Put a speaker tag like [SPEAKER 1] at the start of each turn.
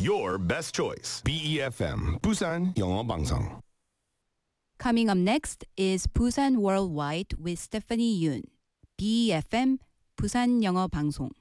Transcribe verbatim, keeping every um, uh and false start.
[SPEAKER 1] Your best choice. B E F M 부산 영어 방송.
[SPEAKER 2] Coming up next is Busan Worldwide with Stephanie Yoon. B E F M 부산 영어 방송.